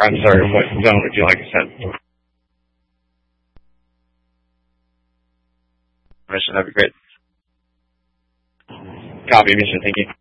I'm sorry, what zone would you like to send? Mission, that'd be great. Copy, mission, thank you.